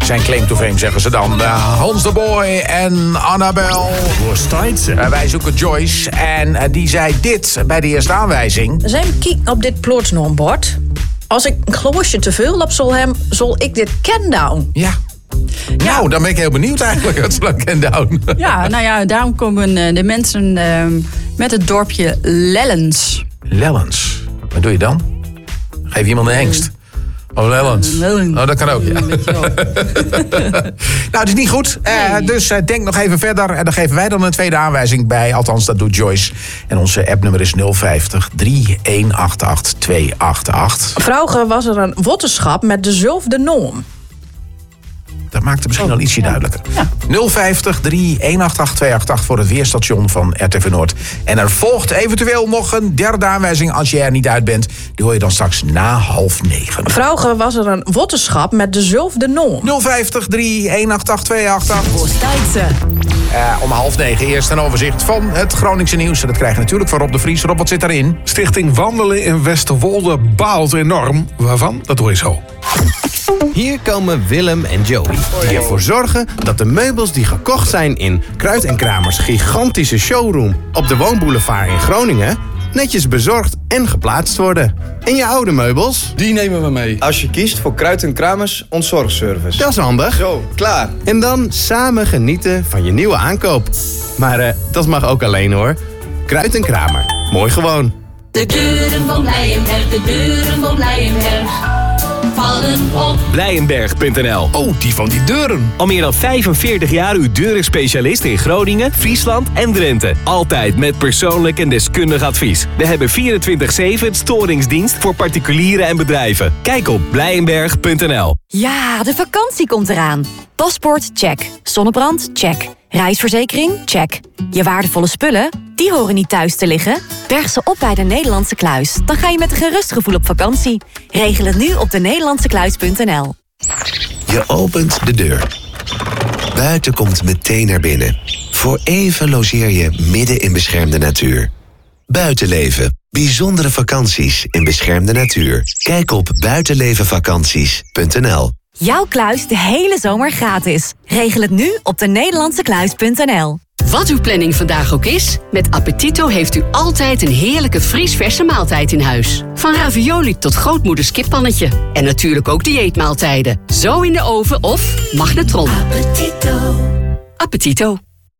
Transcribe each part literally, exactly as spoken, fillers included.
Zijn claim to fame, zeggen ze dan. Uh, Hans de Boy en Annabel. Uh, wij zoeken Joyce. En uh, die zei dit bij de eerste aanwijzing. Zijn kijken op dit plaatsnoombord. Als ik een gloosje te veel op zal hem, zal ik dit ken down. Ja. Ja. Nou, dan ben ik heel benieuwd eigenlijk. Het zal ken down. Ja, nou ja, daarom komen uh, de mensen uh, met het dorpje Lellens. Lellens. Wat doe je dan? Geef iemand een hengst. Oh, Lellens. Oh, dat kan ook, ja. Nou, het is niet goed. Uh, dus uh, denk nog even verder. En dan geven wij dan een tweede aanwijzing bij. Althans, dat doet Joyce. En onze appnummer is nul vijftig, drie een acht acht, twee acht acht. Vroeger was er een wotterschap met dezelfde naam. Dat maakt het misschien oh, al ietsje ja. duidelijker. Ja. nul vijftig, drie een acht acht, twee acht acht voor het weerstation van R T V Noord. En er volgt eventueel nog een derde aanwijzing als je er niet uit bent. Die hoor je dan straks na half negen. Vroeger was er een wotterschap met dezelfde naam. nul vijftig, drie een acht acht, twee acht acht. Uh, om half negen eerst een overzicht van het Groningse nieuws. En dat krijg je natuurlijk van Rob de Vries. Rob, wat zit daarin? Stichting Wandelen in Westerwolde baalt enorm. Waarvan? Dat hoor je zo. Hier komen Willem en Joey, die ervoor zorgen dat de meubels die gekocht zijn in Kruid en Kramers gigantische showroom op de Woonboulevard in Groningen netjes bezorgd en geplaatst worden. En je oude meubels? Die nemen we mee. Als je kiest voor Kruid en Kramers ontzorgservice. Dat is handig. Zo, klaar. En dan samen genieten van je nieuwe aankoop. Maar uh, dat mag ook alleen hoor. Kruid en Kramer. Mooi gewoon. De deuren van Blijenberg, de deuren van Blijenberg. Blijenberg punt n l. Oh, die van die deuren. Al meer dan vijfenveertig jaar uw deurenspecialist in Groningen, Friesland en Drenthe. Altijd met persoonlijk en deskundig advies. We hebben vierentwintig zeven storingsdienst voor particulieren en bedrijven. Kijk op Blijenberg punt n l. Ja, de vakantie komt eraan. Paspoort, check. Zonnebrand, check. Reisverzekering, check. Je waardevolle spullen, die horen niet thuis te liggen. Berg ze op bij de Nederlandse Kluis. Dan ga je met een gerust gevoel op vakantie. Regel het nu op de Nederlandse Kluis punt n l. Je opent de deur. Buiten komt meteen naar binnen. Voor even logeer je midden in beschermde natuur. Buitenleven. Bijzondere vakanties in beschermde natuur. Kijk op buitenlevenvakanties punt n l. Jouw kluis de hele zomer gratis. Regel het nu op de Nederlandse Kluis punt n l. Wat uw planning vandaag ook is, met Appetito heeft u altijd een heerlijke vriesverse maaltijd in huis. Van ravioli tot grootmoeders kippannetje. En natuurlijk ook dieetmaaltijden. Zo in de oven of magnetron. Appetito. Appetito.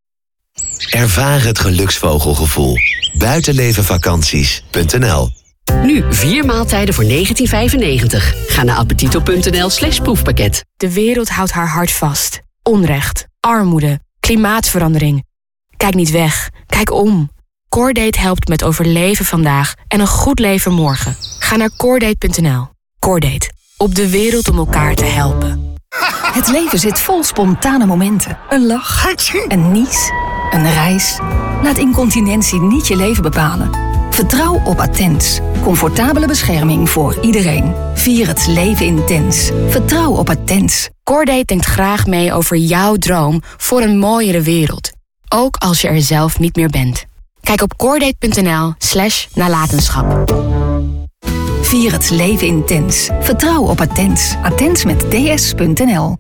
Ervaar het geluksvogelgevoel. buitenlevenvakanties punt n l. Nu vier maaltijden voor negentien vijfennegentig. Ga naar appetito punt n l slash proefpakket. De wereld houdt haar hart vast. Onrecht, armoede, klimaatverandering. Kijk niet weg, kijk om. Cordate helpt met overleven vandaag en een goed leven morgen. Ga naar cordate punt n l. Cordate, op de wereld om elkaar te helpen. Het leven zit vol spontane momenten. Een lach, een nies, een reis. Laat incontinentie niet je leven bepalen. Vertrouw op Attens. Comfortabele bescherming voor iedereen. Vier het leven intens. Vertrouw op Attens. Cordate denkt graag mee over jouw droom voor een mooiere wereld. Ook als je er zelf niet meer bent. Kijk op cordate punt n l slash nalatenschap. Vier het leven intens. Vertrouw op Attens. Attens met d s punt n l.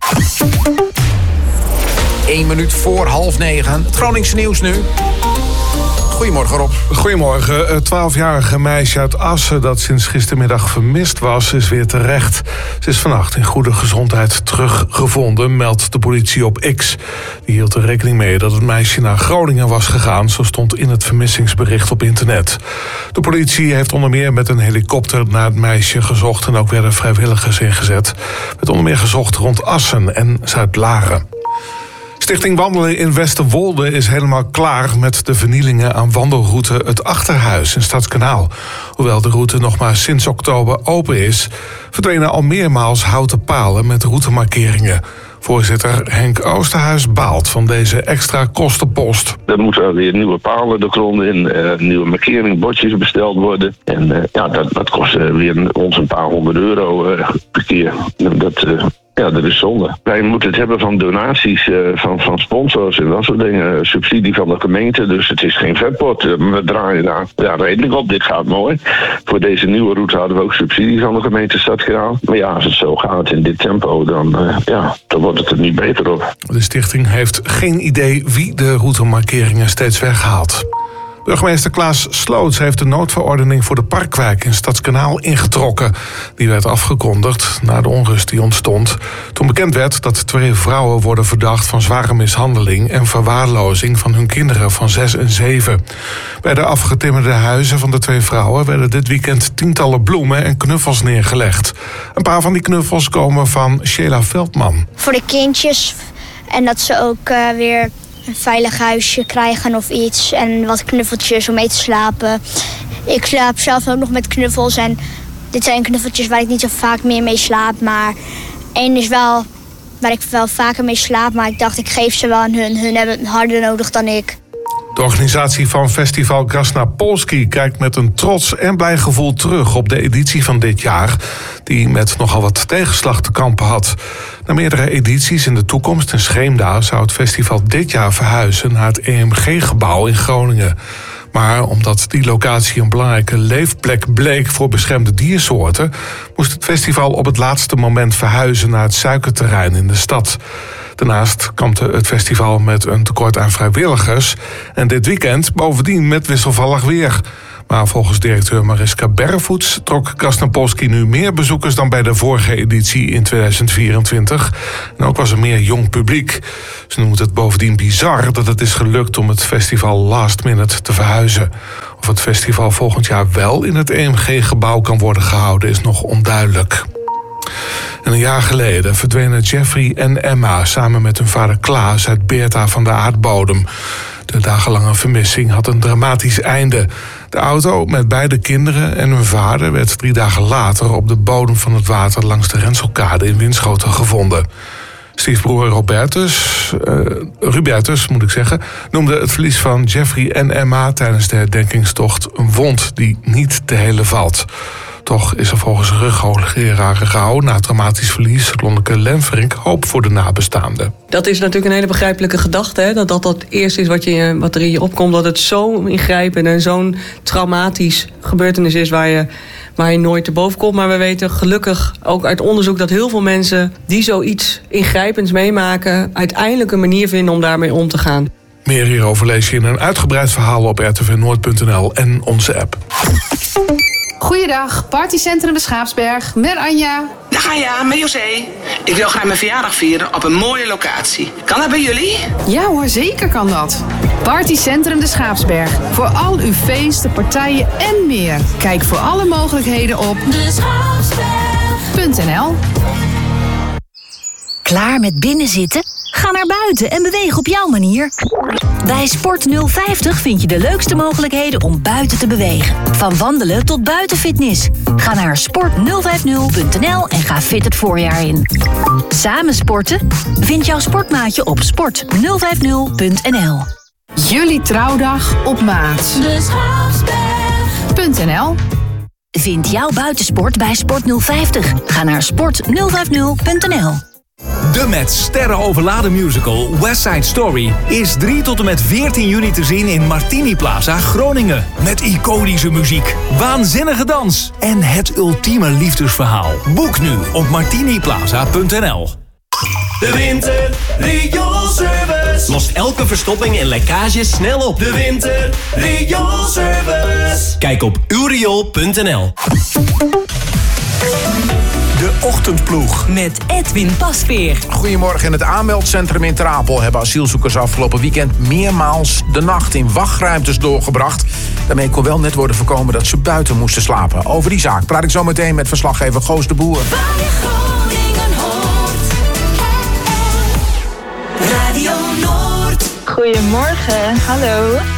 Eén minuut voor half negen. Het Groningse nieuws nu. Goedemorgen, Rob. Goedemorgen. Het twaalfjarige meisje uit Assen dat sinds gistermiddag vermist was, is weer terecht. Ze is vannacht in goede gezondheid teruggevonden, meldt de politie op X. Die hield er rekening mee dat het meisje naar Groningen was gegaan, zo stond in het vermissingsbericht op internet. De politie heeft onder meer met een helikopter naar het meisje gezocht en ook werden vrijwilligers ingezet. Er werd onder meer gezocht rond Assen en Zuid-Laren. Stichting Wandelen in Westerwolde is helemaal klaar met de vernielingen aan wandelroute Het Achterhuis in Stadskanaal. Hoewel de route nog maar sinds oktober open is, verdwenen al meermaals houten palen met routemarkeringen. Voorzitter Henk Oosterhuis baalt van deze extra kostenpost. Er moeten weer nieuwe palen de grond in, uh, nieuwe markeringbordjes besteld worden. En uh, ja, dat, dat kost uh, weer ons een paar honderd euro uh, per keer. Dat, uh, Ja, dat is zonde. Wij moeten het hebben van donaties uh, van, van sponsors en dat soort dingen. Subsidie van de gemeente, dus het is geen vetpot. Uh, we draaien daar ja, redelijk op. Dit gaat mooi. Voor deze nieuwe route hadden we ook subsidie van de gemeente Stadskanaal. Maar ja, als het zo gaat in dit tempo, dan, uh, ja, dan wordt het er niet beter op. De stichting heeft geen idee wie de routemarkeringen steeds weghaalt. Burgemeester Klaas Sloots heeft de noodverordening voor de Parkwijk in Stadskanaal ingetrokken. Die werd afgekondigd na de onrust die ontstond toen bekend werd dat twee vrouwen worden verdacht van zware mishandeling en verwaarlozing van hun kinderen van zes en zeven. Bij de afgetimmerde huizen van de twee vrouwen werden dit weekend tientallen bloemen en knuffels neergelegd. Een paar van die knuffels komen van Sheila Veldman. Voor de kindjes en dat ze ook uh, weer een veilig huisje krijgen of iets. En wat knuffeltjes om mee te slapen. Ik slaap zelf ook nog met knuffels. En dit zijn knuffeltjes waar ik niet zo vaak meer mee slaap. Maar één is wel waar ik wel vaker mee slaap. Maar ik dacht, ik geef ze wel aan hun. Hun hebben het harder nodig dan ik. De organisatie van festival Krasna-Polski kijkt met een trots en blij gevoel terug op de editie van dit jaar, die met nogal wat tegenslag te kampen had. Na meerdere edities in de toekomst in Scheemda zou het festival dit jaar verhuizen naar het E M G-gebouw in Groningen. Maar omdat die locatie een belangrijke leefplek bleek voor beschermde diersoorten, moest het festival op het laatste moment verhuizen naar het suikerterrein in de stad. Daarnaast kampte het festival met een tekort aan vrijwilligers en dit weekend bovendien met wisselvallig weer. Maar volgens directeur Mariska Berrevoets trok Krasna-Polski nu meer bezoekers dan bij de vorige editie in tweeduizend vierentwintig. En ook was er meer jong publiek. Ze noemt het bovendien bizar dat het is gelukt om het festival last minute te verhuizen. Of het festival volgend jaar wel in het E M G-gebouw kan worden gehouden is nog onduidelijk. En een jaar geleden verdwenen Jeffrey en Emma samen met hun vader Klaas uit Beerta van de aardbodem. De dagenlange vermissing had een dramatisch einde. De auto met beide kinderen en hun vader werd drie dagen later op de bodem van het water langs de Renselkade in Winschoten gevonden. Stiefbroer Robertus, uh, Rubertus moet ik zeggen, noemde het verlies van Jeffrey en Emma tijdens de herdenkingstocht een wond die niet te helen valt. Toch is er volgens rughoogleraar Rauw na traumatisch verlies Lonneke Lemferink hoop voor de nabestaanden. Dat is natuurlijk een hele begrijpelijke gedachte. Hè? Dat dat het eerste is wat, je, wat er in je opkomt. Dat het zo ingrijpend en zo'n traumatisch gebeurtenis is waar je, waar je nooit te boven komt. Maar we weten gelukkig ook uit onderzoek dat heel veel mensen die zoiets ingrijpends meemaken uiteindelijk een manier vinden om daarmee om te gaan. Meer hierover lees je in een uitgebreid verhaal op r t v noord punt n l en onze app. Goeiedag, partycentrum de Schaapsberg, met Anja. Dag Anja, met José. Ik wil graag mijn verjaardag vieren op een mooie locatie. Kan dat bij jullie? Ja hoor, zeker kan dat. Partycentrum de Schaapsberg. Voor al uw feesten, partijen en meer. Kijk voor alle mogelijkheden op de schaapsberg punt n l. Klaar met binnenzitten? Ga naar buiten en beweeg op jouw manier. Bij Sport nul vijftig vind je de leukste mogelijkheden om buiten te bewegen. Van wandelen tot buitenfitness. Ga naar sport nul vijftig punt n l en ga fit het voorjaar in. Samen sporten? Vind jouw sportmaatje op sport nul vijftig punt n l. Jullie trouwdag op maat. De Schaapsberg punt n l. Vind jouw buitensport bij Sport nul vijftig. Ga naar sport nul vijftig punt n l. De met sterren overladen musical West Side Story is drie tot en met veertien juni te zien in Martini Plaza Groningen. Met iconische muziek, waanzinnige dans en het ultieme liefdesverhaal. Boek nu op martini plaza punt n l. De Winter Rioolservice lost elke verstopping en lekkage snel op. De Winter Rioolservice. Kijk op uw riool punt n l. De Ochtendploeg. Met Edwin Pasveer. Goedemorgen. In het aanmeldcentrum in Ter Apel hebben asielzoekers afgelopen weekend meermaals de nacht in wachtruimtes doorgebracht. Daarmee kon wel net worden voorkomen dat ze buiten moesten slapen. Over die zaak praat ik zo meteen met verslaggever Goos de Boer. Radio Noord. Goedemorgen, hallo.